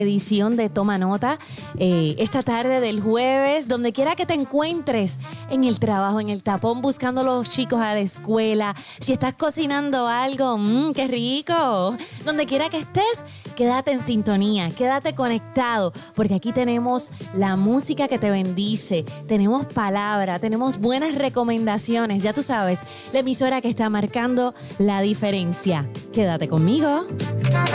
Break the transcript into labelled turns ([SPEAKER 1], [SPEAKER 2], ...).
[SPEAKER 1] edición de Toma Nota, esta tarde del jueves, donde quiera que te encuentres, en el trabajo, en el tapón, buscando a los chicos a la escuela, si estás cocinando algo, ¡qué rico! Donde quiera que estés, quédate en sintonía, quédate conectado, porque aquí tenemos la música que te bendice, tenemos palabra, tenemos buenas recomendaciones, ya tú sabes, la emisora que está marcando la diferencia. Quédate conmigo.